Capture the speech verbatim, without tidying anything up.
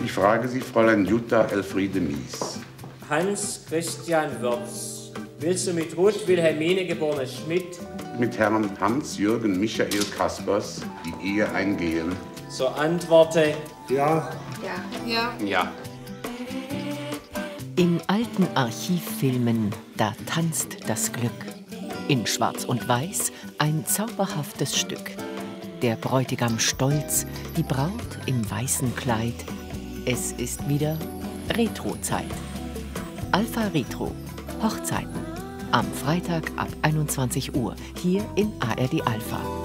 Ich frage Sie, Fräulein Jutta Elfriede Mies. Hans-Christian Wörz. Willst du mit Ruth Wilhelmine geborene Schmidt Mit Herrn Hans-Jürgen Michael Kaspers die Ehe eingehen? So antworte Ja. Ja. Ja. Ja. In alten Archivfilmen, da tanzt das Glück. In Schwarz und Weiß ein zauberhaftes Stück. Der Bräutigam stolz, die Braut im weißen Kleid. Es ist wieder Retro-Zeit. Alpha Retro. Hochzeiten. Am Freitag ab einundzwanzig Uhr hier in A R D Alpha.